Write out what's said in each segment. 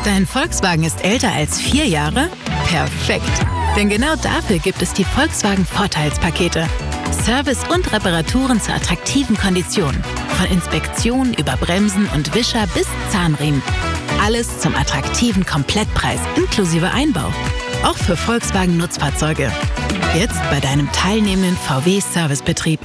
Dein Volkswagen ist älter als 4 Jahre? Perfekt! Denn genau dafür gibt es die Volkswagen Vorteilspakete. Service und Reparaturen zu attraktiven Konditionen. Von Inspektion über Bremsen und Wischer bis Zahnriemen. Alles zum attraktiven Komplettpreis inklusive Einbau. Auch für Volkswagen Nutzfahrzeuge. Jetzt bei deinem teilnehmenden VW-Servicebetrieb.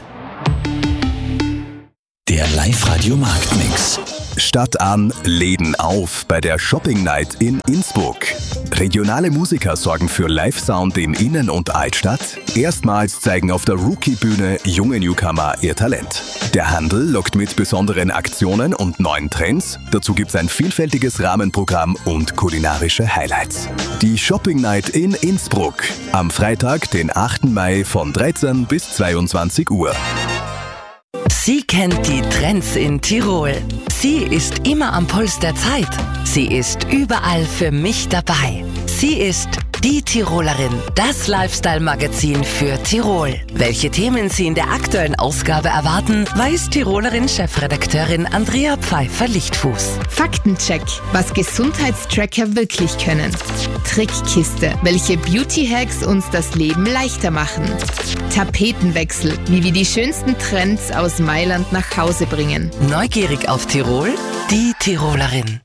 Der Live-Radio Marktmix. Stadt an, Läden auf bei der Shopping Night in Innsbruck. Regionale Musiker sorgen für Live-Sound in Innen- und Altstadt. Erstmals zeigen auf der Rookie-Bühne junge Newcomer ihr Talent. Der Handel lockt mit besonderen Aktionen und neuen Trends. Dazu gibt's ein vielfältiges Rahmenprogramm und kulinarische Highlights. Die Shopping Night in Innsbruck. Am Freitag, den 8. Mai von 13 bis 22 Uhr. Sie kennt die Trends in Tirol. Sie ist immer am Puls der Zeit. Sie ist überall für mich dabei. Sie ist die Tirolerin, das Lifestyle-Magazin für Tirol. Welche Themen Sie in der aktuellen Ausgabe erwarten, weiß Tirolerin-Chefredakteurin Andrea Pfeiffer-Lichtfuß. Faktencheck, was Gesundheitstracker wirklich können. Trickkiste, welche Beauty-Hacks uns das Leben leichter machen. Tapetenwechsel, wie wir die schönsten Trends aus Mailand nach Hause bringen. Neugierig auf Tirol? Die Tirolerin.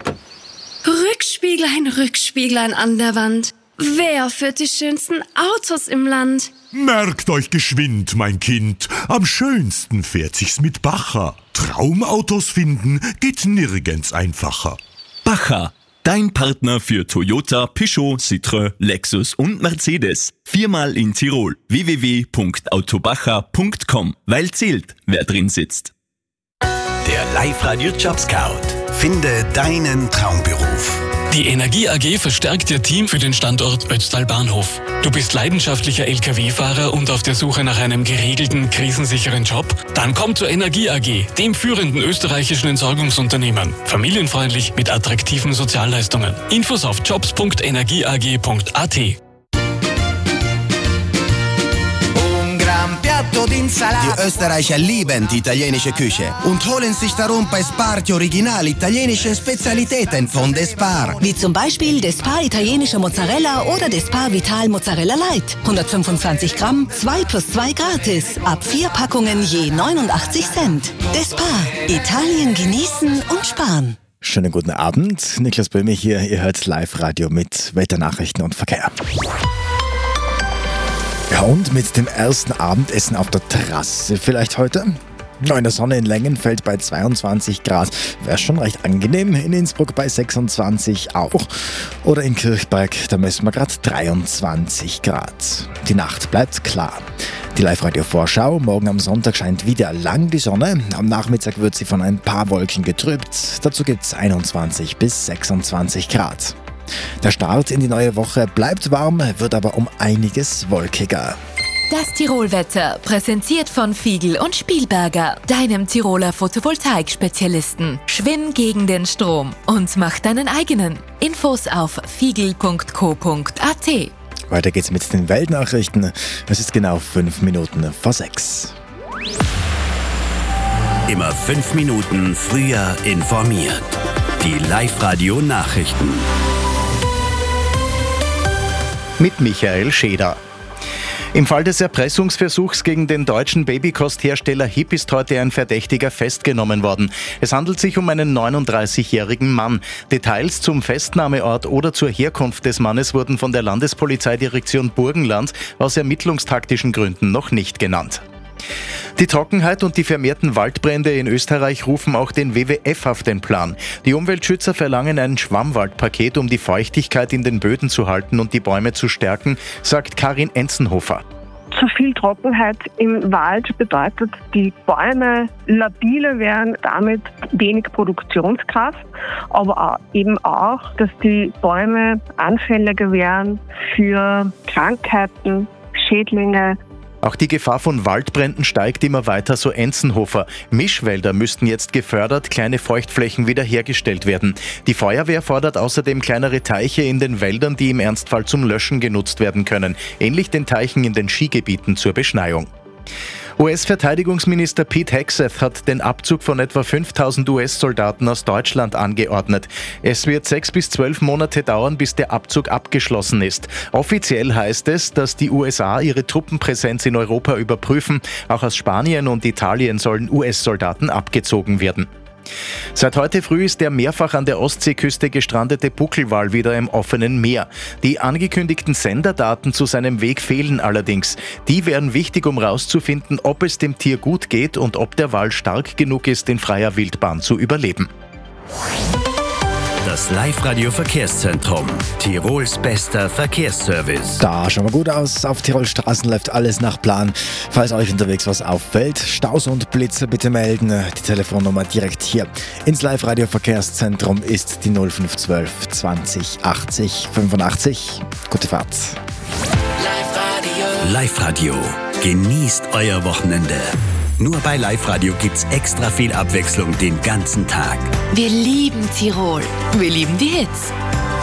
Rückspieglein an der Wand. Wer führt die schönsten Autos im Land? Merkt euch geschwind, mein Kind, am schönsten fährt sich's mit Bacher. Traumautos finden geht nirgends einfacher. Bacher, dein Partner für Toyota, Peugeot, Citroën, Lexus und Mercedes. 4-mal in Tirol. www.autobacher.com. Weil zählt, wer drin sitzt. Der Live-Radio Job Scout. Finde deinen Traumberuf. Die Energie AG verstärkt ihr Team für den Standort Ötztal Bahnhof. Du bist leidenschaftlicher Lkw-Fahrer und auf der Suche nach einem geregelten, krisensicheren Job? Dann komm zur Energie AG, dem führenden österreichischen Entsorgungsunternehmen. Familienfreundlich mit attraktiven Sozialleistungen. Infos auf jobs.energieag.at. Die Österreicher lieben die italienische Küche und holen sich darum bei Spar die original italienische Spezialitäten von Despar. Wie zum Beispiel Despar italienische Mozzarella oder Despar Vital Mozzarella Light. 125 Gramm, 2 + 2 gratis. Ab 4 Packungen je 89 Cent. Despar, Italien genießen und sparen. Schönen guten Abend, Niklas Böhme hier. Ihr hört Live-Radio mit Wetternachrichten und Verkehr. Ja, und mit dem ersten Abendessen auf der Terrasse vielleicht heute? In der Sonne in Längenfeld bei 22 Grad. Wäre schon recht angenehm. In Innsbruck bei 26 auch. Oder in Kirchberg, da messen wir gerade 23 Grad. Die Nacht bleibt klar. Die Live-Radio-Vorschau. Morgen am Sonntag scheint wieder lang die Sonne. Am Nachmittag wird sie von ein paar Wolken getrübt. Dazu gibt es 21 bis 26 Grad. Der Start in die neue Woche bleibt warm, wird aber um einiges wolkiger. Das Tirolwetter, präsentiert von Fiegl und Spielberger, deinem Tiroler Photovoltaik-Spezialisten. Schwimm gegen den Strom und mach deinen eigenen. Infos auf fiegl.co.at. Weiter geht's mit den Weltnachrichten. Es ist genau 5 Minuten vor 6. Immer 5 Minuten früher informiert. Die Live-Radio Nachrichten. Mit Michael Scheder. Im Fall des Erpressungsversuchs gegen den deutschen Babykosthersteller HIP ist heute ein Verdächtiger festgenommen worden. Es handelt sich um einen 39-jährigen Mann. Details zum Festnahmeort oder zur Herkunft des Mannes wurden von der Landespolizeidirektion Burgenland aus ermittlungstaktischen Gründen noch nicht genannt. Die Trockenheit und die vermehrten Waldbrände in Österreich rufen auch den WWF auf den Plan. Die Umweltschützer verlangen ein Schwammwaldpaket, um die Feuchtigkeit in den Böden zu halten und die Bäume zu stärken, sagt Karin Enzenhofer. Zu viel Trockenheit im Wald bedeutet, die Bäume labiler werden, damit wenig Produktionskraft, aber eben auch, dass die Bäume anfälliger werden für Krankheiten, Schädlinge. Auch die Gefahr von Waldbränden steigt immer weiter, so Enzenhofer. Mischwälder müssten jetzt gefördert, kleine Feuchtflächen wiederhergestellt werden. Die Feuerwehr fordert außerdem kleinere Teiche in den Wäldern, die im Ernstfall zum Löschen genutzt werden können, ähnlich den Teichen in den Skigebieten zur Beschneiung. US-Verteidigungsminister Pete Hegseth hat den Abzug von etwa 5000 US-Soldaten aus Deutschland angeordnet. Es wird 6 bis 12 Monate dauern, bis der Abzug abgeschlossen ist. Offiziell heißt es, dass die USA ihre Truppenpräsenz in Europa überprüfen. Auch aus Spanien und Italien sollen US-Soldaten abgezogen werden. Seit heute früh ist der mehrfach an der Ostseeküste gestrandete Buckelwal wieder im offenen Meer. Die angekündigten Senderdaten zu seinem Weg fehlen allerdings. Die wären wichtig, um herauszufinden, ob es dem Tier gut geht und ob der Wal stark genug ist, in freier Wildbahn zu überleben. Das Live-Radio-Verkehrszentrum. Tirols bester Verkehrsservice. Da schauen wir gut aus. Auf Tirol Straßen läuft alles nach Plan. Falls euch unterwegs was auffällt, Staus und Blitze bitte melden. Die Telefonnummer direkt hier ins Live-Radio-Verkehrszentrum ist die 0512 20 80 85. Gute Fahrt. Live-Radio. Genießt euer Wochenende. Nur bei Live-Radio gibt's extra viel Abwechslung den ganzen Tag. Wir lieben Tirol. Wir lieben die Hits.